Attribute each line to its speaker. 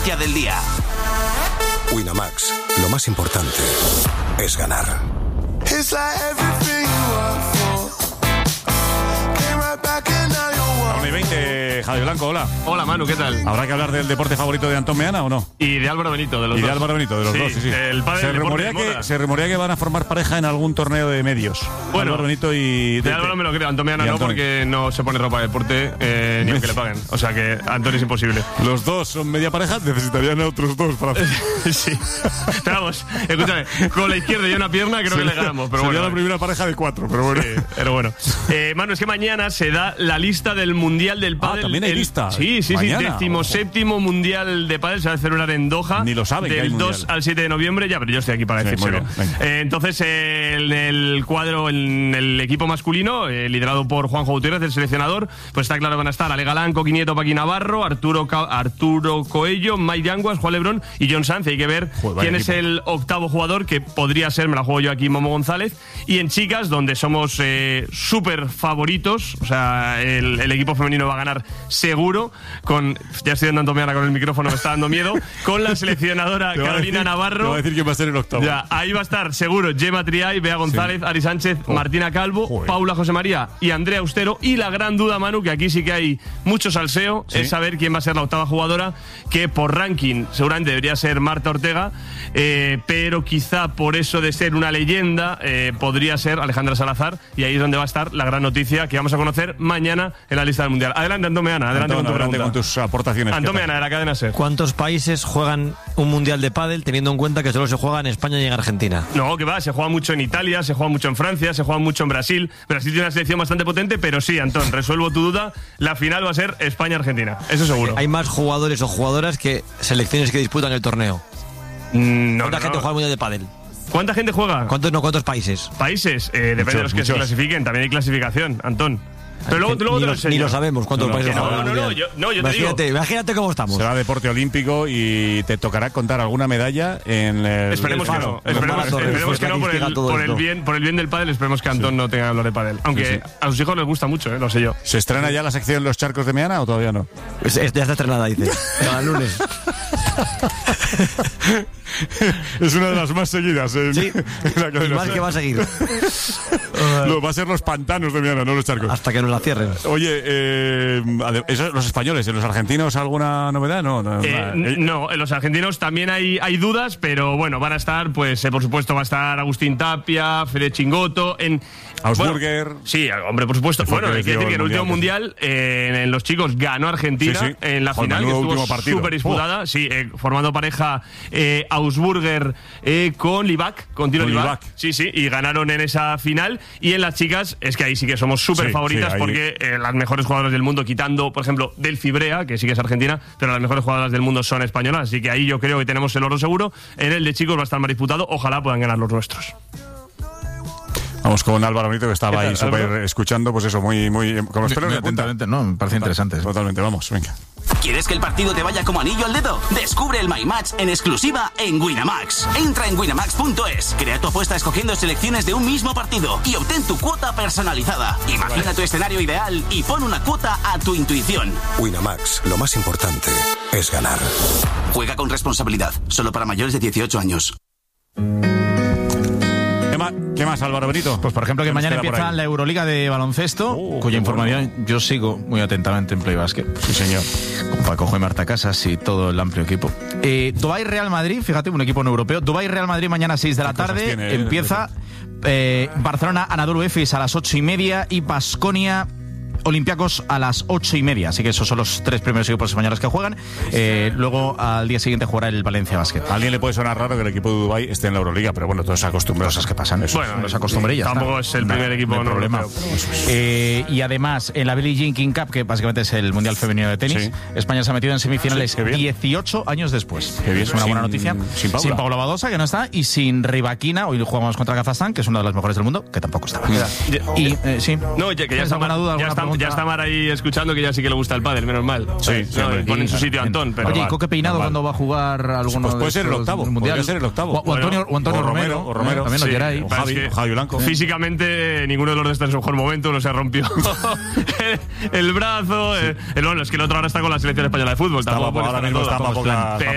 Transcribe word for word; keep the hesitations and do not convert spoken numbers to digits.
Speaker 1: noticia del día.
Speaker 2: Winamax, lo más importante es ganar.
Speaker 3: una y veinte, Javi Blanco, hola.
Speaker 4: Hola, Manu, ¿qué tal?
Speaker 3: ¿Habrá que hablar del deporte favorito de Antón Meana o no?
Speaker 4: Y de Álvaro Benito, de los
Speaker 3: y
Speaker 4: dos.
Speaker 3: de Álvaro Benito, de los
Speaker 4: sí,
Speaker 3: dos, sí, sí.
Speaker 4: El padre
Speaker 3: se,
Speaker 4: del
Speaker 3: rumorea
Speaker 4: deporte de
Speaker 3: que,
Speaker 4: moda.
Speaker 3: se rumorea que van a formar pareja en algún torneo de medios.
Speaker 4: Bueno,
Speaker 3: Álvaro Benito y...
Speaker 4: De,
Speaker 3: de,
Speaker 4: de Álvaro me lo creo, Antón Meana
Speaker 3: y
Speaker 4: no,
Speaker 3: Antón.
Speaker 4: porque no se pone ropa de deporte eh, ni aunque le paguen. O sea que Antón es imposible.
Speaker 3: Los dos son media pareja, necesitarían a otros dos para hacer.
Speaker 4: Sí. Pero vamos, escúchame, con la izquierda y una pierna creo
Speaker 3: Sería-
Speaker 4: que le ganamos. Pero
Speaker 3: sería
Speaker 4: bueno,
Speaker 3: la primera pareja de cuatro, pero bueno.
Speaker 4: Sí, pero bueno. Eh, Manu, es que mañana se da la lista del Mundial del Pádel.
Speaker 3: Ah, ¿también hay
Speaker 4: el,
Speaker 3: lista?
Speaker 4: Sí, sí,
Speaker 3: Mañana.
Speaker 4: sí. Decimoséptimo Mundial de Pádel se va a celebrar en Doha.
Speaker 3: Ni lo saben que hay
Speaker 4: Del
Speaker 3: mundial.
Speaker 4: dos al siete de noviembre. Ya, pero yo estoy aquí para
Speaker 3: Sí,
Speaker 4: decírselo.
Speaker 3: muy bien, venga.
Speaker 4: Eh, entonces, eh, en el cuadro, en el equipo masculino, eh, liderado por Juanjo Gutiérrez, el seleccionador, pues está claro que van a estar Ale Galán, Coqui Nieto, Paqui Navarro, Arturo, Ca- Arturo Coello, Mike Yanguas, Juan Lebrón y John Sanz. Hay que ver
Speaker 3: Joder, vaya
Speaker 4: quién es
Speaker 3: equipo.
Speaker 4: el octavo jugador, que podría ser, me la juego yo aquí, Momo González. Y en chicas, donde somos eh, súper favoritos, o sea, el, el equipo femenino va a ganar seguro, con, ya estoy dando meana con el micrófono, me está dando miedo, con la seleccionadora
Speaker 3: Te va a
Speaker 4: Carolina
Speaker 3: decir-
Speaker 4: Navarro.
Speaker 3: Te va a decir quién va a ser el octavo.
Speaker 4: Ya, ahí va a estar seguro Gemma Triay, Bea González, Ari Sánchez,
Speaker 3: Oh.
Speaker 4: Martina Calvo,
Speaker 3: Joder.
Speaker 4: Paula José María y Andrea Austero. Y la gran duda, Manu, que aquí sí que hay mucho salseo,
Speaker 3: Sí.
Speaker 4: es saber quién va a ser la octava jugadora, que por ranking seguramente debería ser Marta Ortega, eh, pero quizá por eso de ser una leyenda eh, podría ser Alejandra Salazar. Y ahí es donde va a estar la gran noticia que vamos a conocer mañana en la lista del Mundial. Adelante, Antón Meana, adelante
Speaker 3: Antón,
Speaker 4: con tu
Speaker 3: adelante
Speaker 4: pregunta.
Speaker 3: con tus aportaciones.
Speaker 4: Antón
Speaker 3: ¿Qué tal?
Speaker 4: Meana, de la cadena SER.
Speaker 5: ¿Cuántos países juegan un mundial de pádel teniendo en cuenta que solo se juega en España y en Argentina?
Speaker 4: No, que va, se juega mucho en Italia, se juega mucho en Francia, se juega mucho en Brasil. Brasil tiene una selección bastante potente, pero sí, Antón, resuelvo tu duda. La final va a ser España-Argentina, eso seguro.
Speaker 5: Hay más jugadores o jugadoras que selecciones que disputan el torneo.
Speaker 4: Mm, no,
Speaker 5: ¿Cuánta
Speaker 4: no,
Speaker 5: gente
Speaker 4: no.
Speaker 5: juega el mundial de pádel?
Speaker 4: ¿Cuánta gente juega?
Speaker 5: ¿Cuántos no? ¿Cuántos países?
Speaker 4: Países, eh, depende
Speaker 3: Muchos,
Speaker 4: de los que se
Speaker 3: muchos.
Speaker 4: clasifiquen, también hay clasificación, Antón. Pero luego, luego
Speaker 5: ni,
Speaker 4: te lo
Speaker 5: lo,
Speaker 4: enseño.
Speaker 5: ni lo sabemos cuántos
Speaker 3: No, no,
Speaker 5: países
Speaker 3: que no,
Speaker 5: juegan el
Speaker 4: no, no,
Speaker 5: mundial.
Speaker 4: yo- no, yo te
Speaker 5: imagínate,
Speaker 4: digo.
Speaker 5: imagínate cómo estamos.
Speaker 3: Será deporte olímpico y te tocará contar alguna medalla en el.
Speaker 4: Esperemos
Speaker 3: el
Speaker 4: que
Speaker 3: faro.
Speaker 4: no,
Speaker 3: En el
Speaker 4: esperemos,
Speaker 3: faro.
Speaker 4: esperemos que no por el, por, el bien, por el bien del pádel, esperemos que Antón no tenga que hablar de pádel. Aunque
Speaker 3: Sí, sí.
Speaker 4: a sus hijos les gusta mucho, eh, lo sé yo.
Speaker 3: ¿Se estrena ya la sección Los Charcos de Meana o todavía no?
Speaker 5: Es- es- ya está estrenada, dice. Cada lunes.
Speaker 3: Es una de las más seguidas en,
Speaker 5: Sí.
Speaker 3: en la
Speaker 5: Y
Speaker 3: cadena
Speaker 5: más
Speaker 3: SER.
Speaker 5: que va a seguir.
Speaker 3: Lo, va a ser los pantanos de Meana, no los charcos.
Speaker 5: Hasta que nos la cierren.
Speaker 3: Oye, eh, ade- eso, los españoles, ¿en los argentinos alguna novedad? No, no,
Speaker 4: Eh,
Speaker 3: nada.
Speaker 4: n-
Speaker 3: Eh,
Speaker 4: no, en los argentinos también hay, hay dudas, pero bueno, van a estar, pues eh, por supuesto va a estar Agustín Tapia, Fede Chingoto, en
Speaker 3: Augsburger.
Speaker 4: bueno, sí, hombre, por supuesto.
Speaker 3: Que fue
Speaker 4: Bueno,
Speaker 3: el que
Speaker 4: hay que
Speaker 3: dio
Speaker 4: decir que en el
Speaker 3: el
Speaker 4: último mundial, eh, en los chicos ganó Argentina
Speaker 3: Sí, sí.
Speaker 4: en la
Speaker 3: Joder,
Speaker 4: final, que
Speaker 3: menudo
Speaker 4: estuvo
Speaker 3: último partido.
Speaker 4: súper disputada, sí, eh, formando pareja eh, Augsburger eh, con Livac, con Tiro
Speaker 3: Con
Speaker 4: Livac.
Speaker 3: Livac.
Speaker 4: Sí, sí, y ganaron en esa final. Y en las chicas, es que ahí sí que somos súper
Speaker 3: Sí,
Speaker 4: favoritas
Speaker 3: sí, ahí-
Speaker 4: porque eh, las mejores jugadoras del mundo, quitando, por ejemplo, Delphi Brea, que sí que es argentina, pero las mejores jugadoras del mundo son españolas, así que ahí yo creo que tenemos el oro seguro. En el de chicos va a estar más disputado, ojalá puedan ganar los nuestros.
Speaker 3: Vamos con Álvaro Benito, que estaba
Speaker 4: ¿Qué
Speaker 3: ahí
Speaker 4: tal,
Speaker 3: súper
Speaker 4: Álvaro?
Speaker 3: escuchando, pues eso, muy, muy. Con los pelos
Speaker 6: Muy
Speaker 3: de punta.
Speaker 6: atentamente, no, me parece interesante.
Speaker 3: Totalmente, vamos, venga.
Speaker 1: ¿Quieres que el partido te vaya como anillo al dedo? Descubre el My Match en exclusiva en Winamax. Entra en winamax punto es, crea tu apuesta escogiendo selecciones de un mismo partido y obtén tu cuota personalizada. Imagina tu escenario ideal y pon una cuota a tu intuición.
Speaker 2: Winamax, lo más importante es ganar.
Speaker 1: Juega con responsabilidad, solo para mayores de dieciocho años.
Speaker 3: ¿Qué más, qué más, Álvaro Benito?
Speaker 6: Pues por ejemplo que
Speaker 3: ¿Qué nos
Speaker 6: mañana
Speaker 3: queda por
Speaker 6: empieza
Speaker 3: ahí?
Speaker 6: la Euroliga de baloncesto,
Speaker 3: Oh,
Speaker 6: cuya
Speaker 3: qué
Speaker 6: información yo sigo muy atentamente en Play Basket.
Speaker 3: Sí, señor.
Speaker 6: Con Paco y Marta Casas y todo el amplio equipo. Eh, Dubái Real Madrid, fíjate, un equipo no europeo. Dubái Real Madrid mañana a seis de la
Speaker 3: ¿Qué cosas
Speaker 6: tarde.
Speaker 3: tiene el-
Speaker 6: Empieza eh, Barcelona Anadolu Efes a las ocho y media y Baskonia Olympiacos a las ocho y media. Así que esos son los tres primeros equipos españoles que juegan. Eh, luego al día siguiente jugará el Valencia Basket.
Speaker 3: A alguien le puede sonar raro que el equipo de Dubái esté en la Euroliga, pero bueno, todos se acostumbran.
Speaker 6: Cosas que pasan. Eso,
Speaker 4: Bueno,
Speaker 6: nos acostumbré y ya
Speaker 4: tampoco
Speaker 6: está.
Speaker 4: es el primer
Speaker 6: Nah,
Speaker 4: equipo
Speaker 6: no hay
Speaker 4: no
Speaker 6: problema.
Speaker 4: europeo.
Speaker 6: Eh, y además, en la Billie Jean King Cup, que básicamente es el Mundial Femenino de Tenis,
Speaker 3: Sí.
Speaker 6: España se ha metido en semifinales
Speaker 3: Sí, qué bien.
Speaker 6: dieciocho años después.
Speaker 3: Qué bien.
Speaker 6: Es una buena
Speaker 3: Sin-
Speaker 6: noticia.
Speaker 3: sin Paula.
Speaker 6: Paula Badosa, que no está, y sin Rivaquina. Hoy jugamos contra Kazajstán, que es una de las mejores del mundo, que tampoco estaba. Y, eh, sí.
Speaker 4: No, ya, que ya
Speaker 6: ¿Tienes
Speaker 4: está,
Speaker 6: alguna
Speaker 4: Mar,
Speaker 6: duda,
Speaker 4: ya,
Speaker 6: alguna
Speaker 4: está,
Speaker 6: pregunta?
Speaker 4: ya está Mar ahí escuchando, que ya sí que le gusta el pádel, menos mal.
Speaker 3: Sí, sí,
Speaker 4: No,
Speaker 3: hombre.
Speaker 4: pone en su
Speaker 6: Y-
Speaker 4: sitio a Antón, pero
Speaker 6: Oye, ¿y
Speaker 4: va.
Speaker 6: Coque Peinado
Speaker 3: normal.
Speaker 6: cuándo va a jugar alguno
Speaker 3: Pues puede
Speaker 6: de
Speaker 3: ser el
Speaker 6: estos
Speaker 3: octavo,
Speaker 6: del Mundial?
Speaker 3: podría ser el octavo.
Speaker 6: O, o Antonio, o Antonio
Speaker 3: o
Speaker 6: Romero.
Speaker 3: Romero, o Romero.
Speaker 6: ¿eh? También lo
Speaker 4: Sí,
Speaker 6: queráis.
Speaker 3: O
Speaker 4: Pasa
Speaker 3: Javi,
Speaker 4: que
Speaker 3: o Javi Blanco.
Speaker 4: Físicamente, ninguno de los dos está en su mejor momento, uno se rompió el brazo. eh, el, bueno, es que el otro ahora está con la selección española de fútbol.
Speaker 3: Estaba,
Speaker 4: tampoco puede
Speaker 3: ahora
Speaker 4: estar
Speaker 3: mismo
Speaker 4: a todo.
Speaker 3: está para poca-
Speaker 4: Pero